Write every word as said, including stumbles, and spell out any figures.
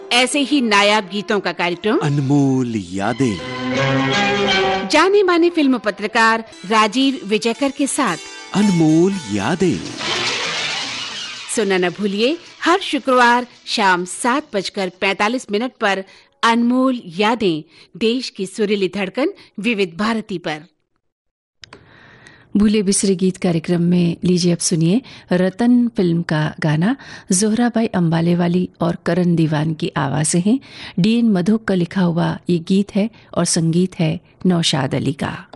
ऐसे ही नायाब गीतों का कार्यक्रम अनमोल यादें, जाने माने फिल्म पत्रकार राजीव विजयकर के साथ अनमोल यादें सुनना न भूलिए हर शुक्रवार शाम सात बजकर पैंतालीस मिनट पर अनमोल यादें, देश की सुरीली धड़कन विविध भारती पर। भूले बिसरे गीत कार्यक्रम में लीजिए अब सुनिए रतन फिल्म का गाना। जोहराबाई अंबाले वाली और करण दीवान की आवाजें हैं। डी एन मधुक का लिखा हुआ ये गीत है और संगीत है नौशाद अली का।